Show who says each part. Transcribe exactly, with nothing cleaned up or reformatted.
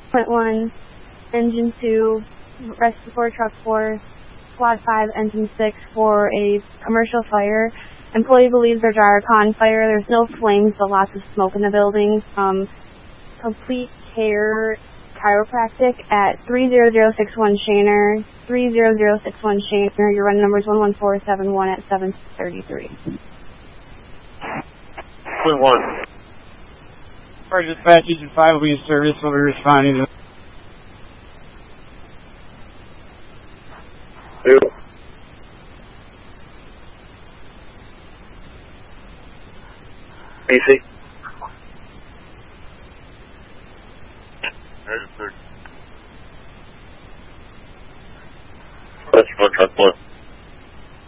Speaker 1: Point one, Engine two, Rescue four, Truck four, Squad five, Engine six for a commercial fire. Employee believes there's a con fire. There's no flames, but lots of smoke in the building. Um, complete care chiropractic at three zero zero six one Shaner, three zero zero six one Shaner. Your run number is one one four seven one at seven thirty-three.
Speaker 2: Point one.
Speaker 3: Fire dispatch, Engine five will be in service. We'll be responding to
Speaker 2: Two. B C.